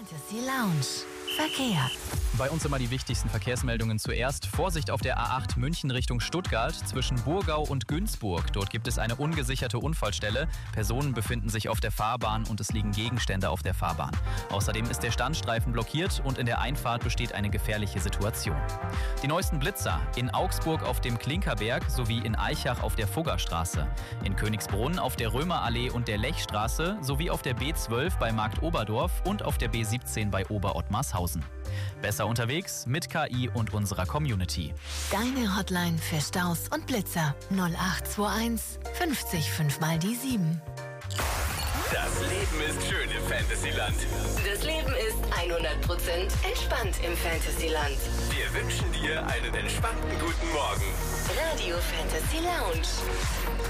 Fantasy Lounge. Verkehr. Bei uns immer die wichtigsten Verkehrsmeldungen zuerst. Vorsicht auf der A8 München Richtung Stuttgart zwischen Burgau und Günzburg. Dort gibt es eine ungesicherte Unfallstelle. Personen befinden sich auf der Fahrbahn und es liegen Gegenstände auf der Fahrbahn. Außerdem ist der Standstreifen blockiert und in der Einfahrt besteht eine gefährliche Situation. Die neuesten Blitzer in Augsburg auf dem Klinkerberg sowie in Aichach auf der Fuggerstraße. In Königsbrunn auf der Römerallee und der Lechstraße sowie auf der B12 bei Markt Oberdorf und auf der B17 bei Oberottmarshausen. Besser unterwegs mit KI und unserer Community. Deine Hotline für Staus und Blitzer 0821 50 5 mal die 7. Das Leben ist schön im Fantasyland. Das Leben ist 100% entspannt im Fantasyland. Wir wünschen dir einen entspannten guten Morgen. Radio Fantasy Lounge.